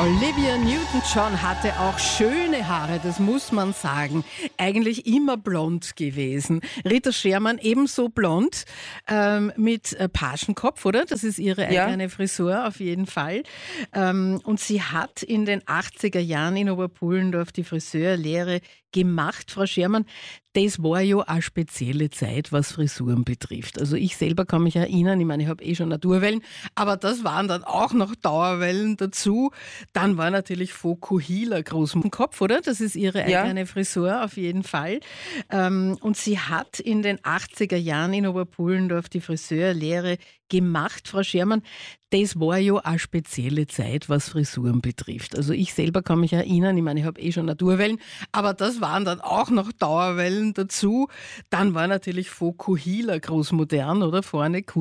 Olivia Newton-John hatte auch schöne Haare, das muss man sagen. Eigentlich immer blond gewesen. Rita Schermann ebenso blond, mit Pagenkopf, oder? Das ist ihre eigene Frisur auf jeden Fall. Und sie hat in den 80er Jahren in Oberpullendorf die Friseurlehre gemacht, Frau Schermann. Das war ja eine spezielle Zeit, was Frisuren betrifft. Also ich selber kann mich erinnern, ich meine, ich habe schon Naturwellen, aber das waren dann auch noch Dauerwellen dazu. Dann war natürlich Fokuhila groß im Kopf, oder? Das ist ihre eigene Frisur auf jeden Fall. Und sie hat in den 80er Jahren in Oberpullendorf die Friseurlehre gemacht, Frau Schermann. Das war ja eine spezielle Zeit, was Frisuren betrifft. Also ich selber kann mich erinnern, ich meine, ich habe schon Naturwellen, aber das waren dann auch noch Dauerwellen dazu. Dann war natürlich Fokuhila groß modern, oder? Vorne